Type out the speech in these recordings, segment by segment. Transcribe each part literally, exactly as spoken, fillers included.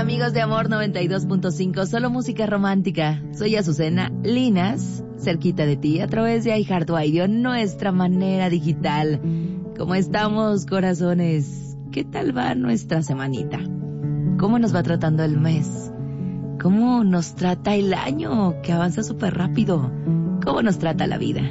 Amigos de Amor noventa y dos punto cinco, solo música romántica. Soy Azucena Linas, cerquita de ti a través de iHeartRadio, nuestra manera digital. ¿Cómo estamos, corazones? ¿Qué tal va nuestra semanita? ¿Cómo nos va tratando el mes? ¿Cómo nos trata el año, que avanza súper rápido? ¿Cómo nos trata la vida?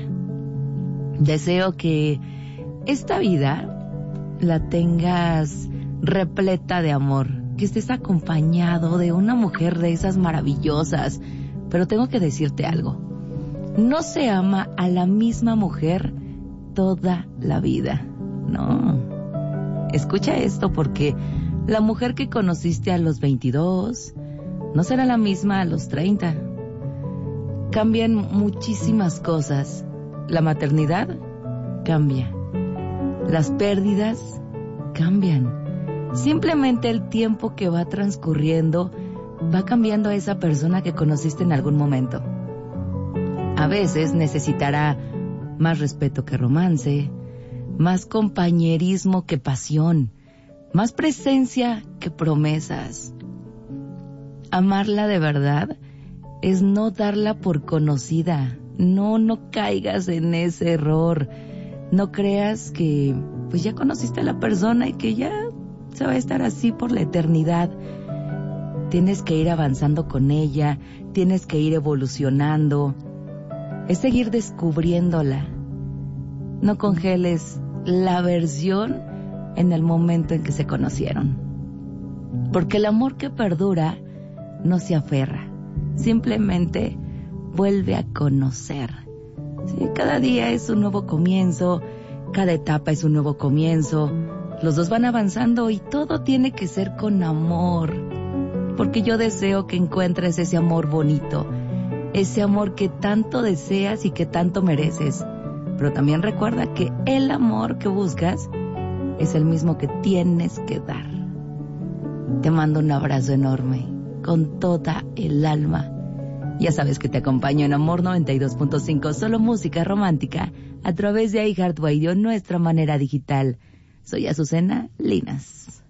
Deseo que esta vida la tengas repleta de amor, que estés acompañado de una mujer de esas maravillosas. Pero tengo que decirte algo: no se ama a la misma mujer toda la vida. No. Escucha esto, porque la mujer que conociste a los veintidós no será la misma a los treinta. Cambian muchísimas cosas. La maternidad cambia. Las pérdidas cambian. Simplemente el tiempo que va transcurriendo va cambiando a esa persona que conociste en algún momento. A veces necesitará más respeto que romance, más compañerismo que pasión, más presencia que promesas. Amarla de verdad es no darla por conocida. No, no caigas en ese error. No creas que pues ya conociste a la persona y que ya se va a estar así por la eternidad. Tienes que ir avanzando con ella, tienes que ir evolucionando. Es seguir descubriéndola. No congeles la versión en el momento en que se conocieron. Porque el amor que perdura no se aferra, simplemente vuelve a conocer. Sí, cada día es un nuevo comienzo, cada etapa es un nuevo comienzo. Los dos van avanzando y todo tiene que ser con amor. Porque yo deseo que encuentres ese amor bonito, ese amor que tanto deseas y que tanto mereces. Pero también recuerda que el amor que buscas es el mismo que tienes que dar. Te mando un abrazo enorme, con toda el alma. Ya sabes que te acompaño en Amor noventa y dos punto cinco, solo música romántica, a través de iHeartRadio, nuestra manera digital. Soy Azucena Linas.